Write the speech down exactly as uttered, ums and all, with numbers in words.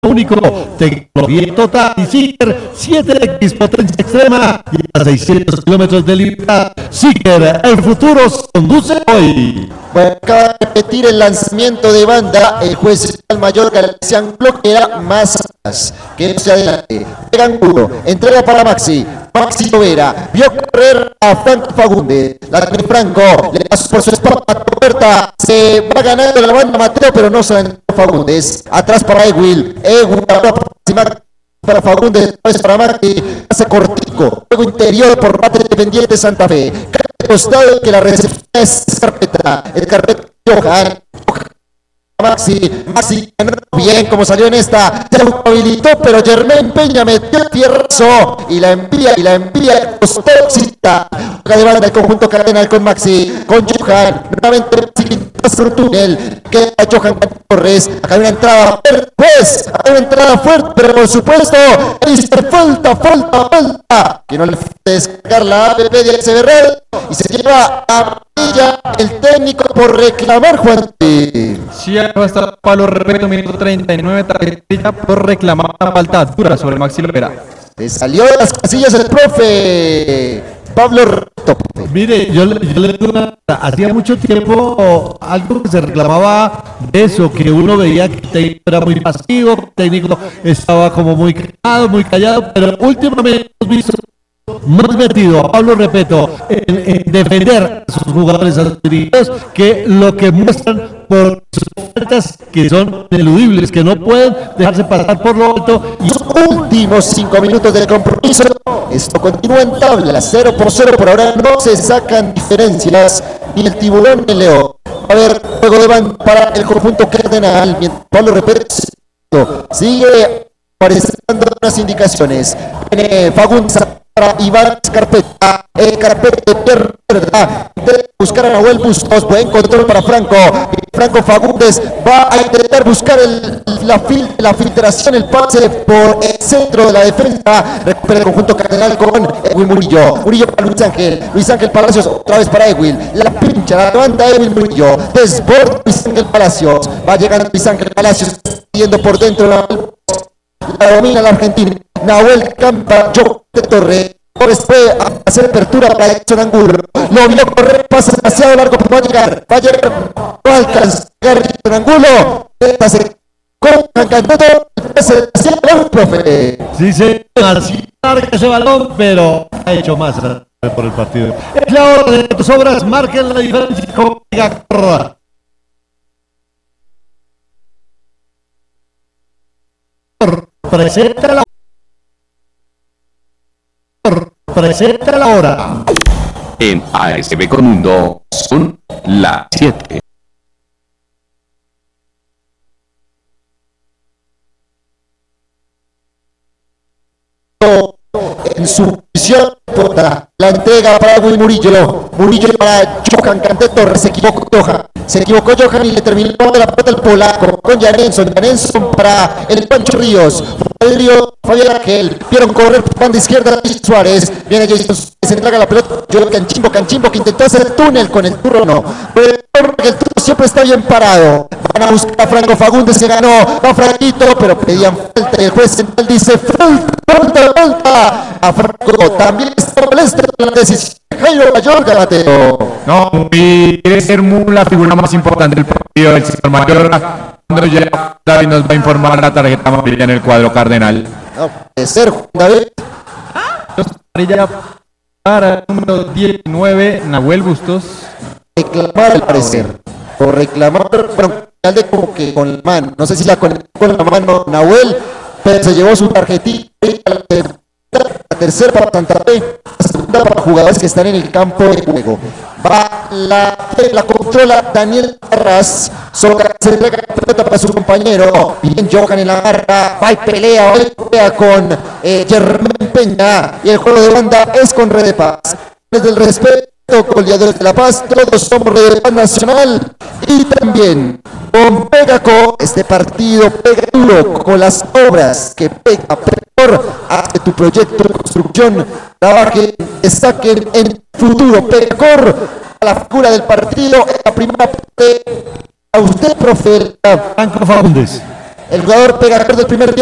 único, tecnología total y Seeker siete equis potencia extrema y a seiscientos kilómetros de libertad. Seeker, el futuro se conduce hoy. Bueno, acaba de repetir el lanzamiento de banda el juez el mayor Galician bloquea más atrás, que no se adelante. Pegan duro, entrega para Maxi. Maxi Lovera vio correr a Franco Fagundes. La tiene Franco, le pasó por su espalda a Roberta. Se va ganando la banda Mateo, pero no se la Fagundes. Atrás para Ewil. Ewil para Fagundes, después para Maxi. Hace cortico. Juego interior por parte de Independiente Santa Fe. Cae costado que la recepción es Carpeta. El Carpeta Johan. Maxi, Maxi, bien como salió en esta, se habilitó, pero Germain Peña metió el tierrazo y la envía, y la envía, costosita, de banda el conjunto cardenal con Maxi, con Johan, nuevamente Maxi, un túnel, queda Johan Torres, acá hay una entrada, pues, hay una entrada fuerte, pero por supuesto, dice falta, falta, falta, que no le puede descargar la A P P de Echeverría, y se lleva a ella el técnico por reclamar, Juan. Sí, va a estar Pablo Repeto, minuto treinta y nueve, tarjetilla por reclamar una falta dura sobre Maxi Lovera. Se salió de las casillas el profe Pablo Repeto. Mire, yo, yo le digo una, hacía mucho tiempo algo que se reclamaba de eso, que uno veía que el técnico era muy pasivo, el técnico estaba como muy callado, muy callado, pero últimamente hemos visto más metido a Pablo Repeto en, en defender a sus jugadores adquiridos que lo que muestran por sus faltas que son ineludibles, que no pueden dejarse pasar por lo alto. Y los últimos cinco minutos del compromiso, esto continúa en tabla, cero por cero, por ahora no se sacan diferencias, ni el tiburón ni el león. A ver, juego de banda para el conjunto cardenal, mientras Pablo Repeto sigue apareciendo unas indicaciones. Viene Fagundes para Iván Carpeta, el Carpeta de verdad, de buscar a Nahuel Bustos, buen control para Franco, Franco Fagundes va a intentar buscar el, la, fil, la filtración, el pase por el centro de la defensa, recupera el conjunto cardenal con Ewil Murillo, Murillo para Luis Ángel, Luis Ángel Palacios, otra vez para Ewil, la pincha, la levanta Ewil Murillo, desborda Luis Ángel Palacios, va llegando Luis Ángel Palacios, yendo por dentro la La domina la Argentina. Nahuel Campa, yo de Torre. Torres fue a hacer apertura para Edson Angulo. Lo vio correr, pasa demasiado largo, pero va a llegar. Va a llegar. Va a alcanzar Edson Angulo. Se con Cancato. Se hacía el profe. Sí, se larga ese balón, pero ha hecho más por el partido. Es la hora de tus obras. Marquen la diferencia con Corra. Presenta la presenta la hora. En A S B Comundo son las siete. En su visión, la entrega para Ewil Murillo. Murillo para Johan Cante Torres. Se equivocó Johan. Se equivocó Johan y le terminó de la pelota el polaco con Janenson. Janenson para el Pancho Ríos. Río, Fabián Ángel. Vieron correr por banda izquierda Suárez. Viene Jason. Se entrega la pelota. Yo Canchimbo, Canchimbo que intentó hacer el túnel con el turno. No. Pero el turno siempre está bien parado. Van a buscar a Franco Fagundes. Se ganó. Va Franquito, pero pedían falta. El juez central dice falta, falta, falta. A Franco también está molesto con la decisión. Jairo Mayorga, Mateo. No, y quiere ser muy la figura más importante del partido del señor Mayorga. Cuando ya David nos va a informar la tarjeta amarilla en el cuadro cardenal. No puede ser, David. Amarilla para el número diecinueve, Nahuel Bustos. Reclamar al parecer. O reclamar, bueno, de como que con la mano. No sé si la conectó con la mano Nahuel, pero se llevó su tarjetita. La tercera para Santa Fe, la segunda para jugadores que están en el campo de juego. Va la, la controla Daniel Arras, se entrega la pelota para su compañero. Bien Johan en la garra, va y pelea, va y pelea con eh, Germán Peña. Y el juego de banda es con Red de Paz. Desde el respeto, goleadores de La Paz, todos somos Red de Paz Nacional. Y también con Pegaco, este partido pega duro con las obras que pega peor, hace tu proyecto de construcción, trabaje, destaquen en futuro. Pegacor, a la figura del partido, en la primera parte, a usted, profe. Franco Fagundes. El jugador pega el primer